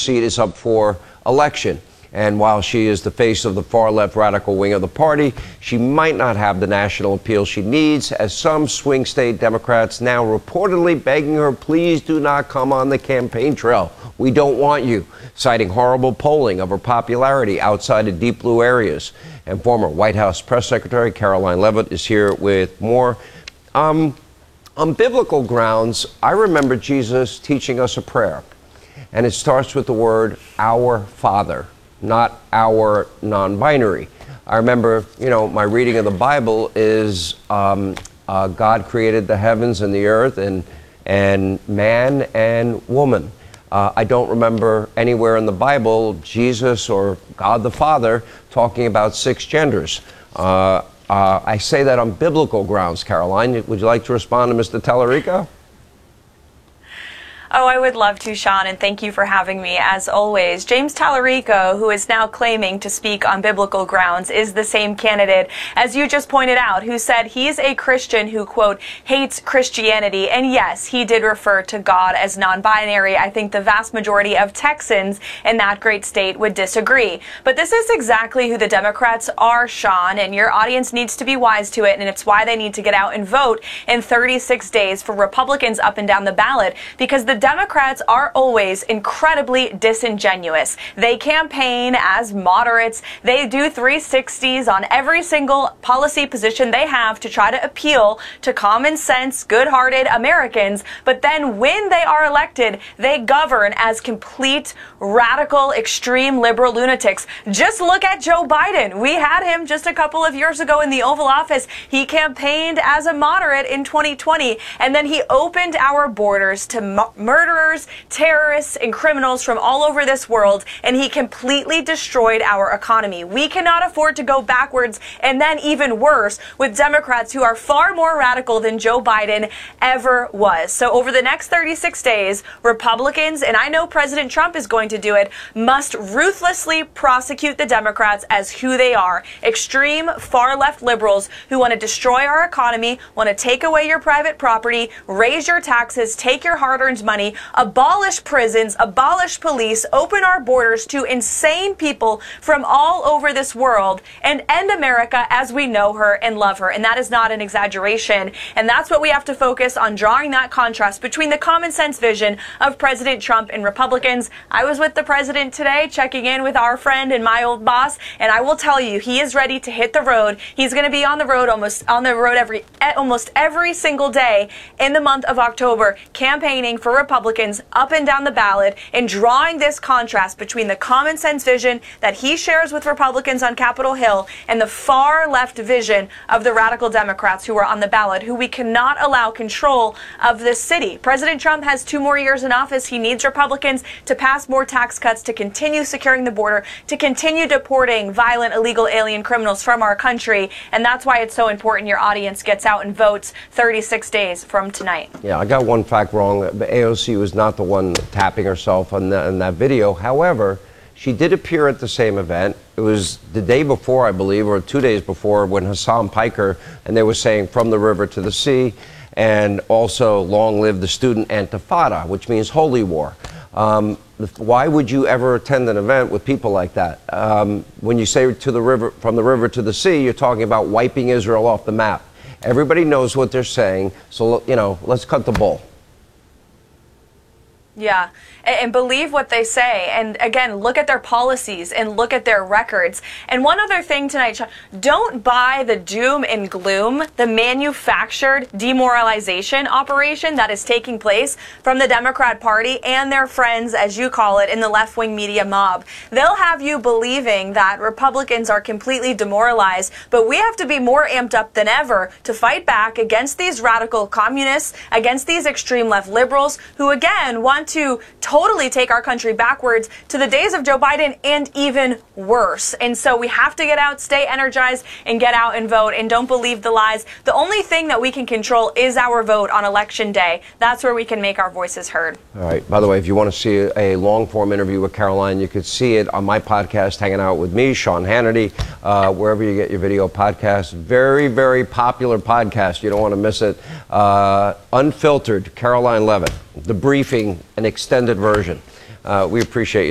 seat is up for election. And while she is the face of the far-left radical wing of the party, she might not have the national appeal she needs, as some swing state Democrats now reportedly begging her, please do not come on the campaign trail. We don't want you, citing horrible polling of her popularity outside of deep blue areas. And former White House Press Secretary Karoline Leavitt is here with more. On biblical grounds, I remember Jesus teaching us a prayer, and it starts with the word, Our Father, not our non-binary. I remember, my reading of the Bible is God created the heavens and the earth and man and woman. I don't remember anywhere in the Bible Jesus or God the Father talking about 6 genders. I say that on biblical grounds, Karoline. Would you like to respond to Mr. Tallarico? Oh, I would love to, Sean, and thank you for having me, as always. James Tallarico, who is now claiming to speak on biblical grounds, is the same candidate, as you just pointed out, who said he's a Christian who, quote, hates Christianity. And yes, he did refer to God as non-binary. I think the vast majority of Texans in that great state would disagree. But this is exactly who the Democrats are, Sean, and your audience needs to be wise to it, and it's why they need to get out and vote in 36 days for Republicans up and down the ballot, because the Democrats are always incredibly disingenuous. They campaign as moderates. They do 360s on every single policy position they have to try to appeal to common sense, good-hearted Americans. But then when they are elected, they govern as complete, radical, extreme liberal lunatics. Just look at Joe Biden. We had him just a couple of years ago in the Oval Office. He campaigned as a moderate in 2020, and then he opened our borders to murderers, terrorists, and criminals from all over this world, and he completely destroyed our economy. We cannot afford to go backwards, and then even worse, with Democrats who are far more radical than Joe Biden ever was. So over the next 36 days, Republicans, and I know President Trump is going to do it, must ruthlessly prosecute the Democrats as who they are. Extreme, far-left liberals who want to destroy our economy, want to take away your private property, raise your taxes, take your hard-earned money, abolish prisons, abolish police, open our borders to insane people from all over this world, and end America as we know her and love her. And that is not an exaggeration. And that's what we have to focus on, drawing that contrast between the common sense vision of President Trump and Republicans. I was with the president today, checking in with our friend and my old boss, and I will tell you, he is ready to hit the road. He's going to be on the road almost every single day in the month of October, campaigning for Republicans up and down the ballot, and drawing this contrast between the common sense vision that he shares with Republicans on Capitol Hill and the far left vision of the radical Democrats who are on the ballot, who we cannot allow control of this city. President Trump has 2 more years in office. He needs Republicans to pass more tax cuts, to continue securing the border, to continue deporting violent illegal alien criminals from our country. And that's why it's so important your audience gets out and votes 36 days from tonight. Yeah, I got one fact wrong. AOC was not the one tapping herself in that video. However, she did appear at the same event. It was the day before, I believe, or 2 days before, when Hassan Piker, and they were saying from the river to the sea, and also long live the student Antifada, which means holy war. Why would you ever attend an event with people like that? When you say to the river, from the river to the sea, you're talking about wiping Israel off the map. Everybody knows what they're saying, so, let's cut the bull. Yeah, and believe what they say. And again, look at their policies and look at their records. And one other thing tonight, don't buy the doom and gloom, the manufactured demoralization operation that is taking place from the Democrat Party and their friends, as you call it, in the left-wing media mob. They'll have you believing that Republicans are completely demoralized, but we have to be more amped up than ever to fight back against these radical communists, against these extreme left liberals who, again, want to totally take our country backwards to the days of Joe Biden and even worse. And so we have to get out, stay energized, and get out and vote. And don't believe the lies. The only thing that we can control is our vote on Election Day. That's where we can make our voices heard. All right. By the way, if you want to see a long-form interview with Karoline, you could see it on my podcast, Hanging Out with me, Sean Hannity, wherever you get your video podcasts. Very, very popular podcast. You don't want to miss it. Unfiltered, Karoline Leavitt. The briefing, an extended version. We appreciate you.